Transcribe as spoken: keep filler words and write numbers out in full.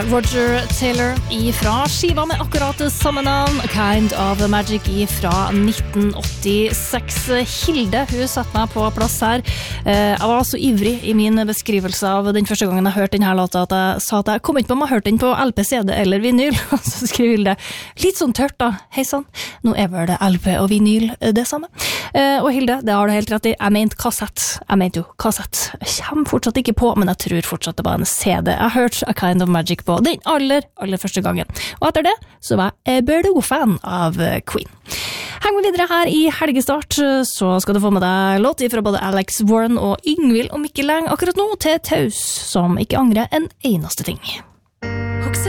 Roger Taylor ifra skiva med akkurat samme navn, A Kind of Magic ifra nitten åttiseks. Hilde, hun satt meg på plass her. Jeg var så ivrig i min beskrivelse av den første gangen jeg hørte denne låta at jeg sa at jeg kom ikke på om jeg hørte den på L P, C D eller vinyl. Så skriver Hilde, litt sånn tørt da, hei sann, nå er vel det L P og vinyl det samme. Og Hilde, det har du helt rett i, jeg mente kassett, jeg mente jo kassett. Jeg kommer fortsatt ikke på, men jeg tror fortsatt det var en C D. Jeg har hørt A Kind of Magic på den aller, aller første gangen. Og etter det så var jeg blodfan av Queen. Heng med videre her i helgestart, så skal du få med deg låt fra både Alex Warren og Yngvild og Mikkel Leng akkurat nå til Taus, som ikke angrer en eneste ting.